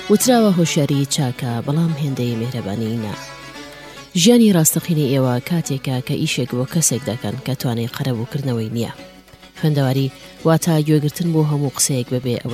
وتراوە هۆشیاری چاکە بەڵام هێندەی میهرەبانی نا. ژیانی ڕاستەقینی ئێوە کاتێکە کە ئیشێک بۆ کەسێک دەکەن کە توانای قەرەبووکردنەوەی نییە. خوێندەواری واتە گوێگرتن بۆ هەموو قسەیەک بەبێ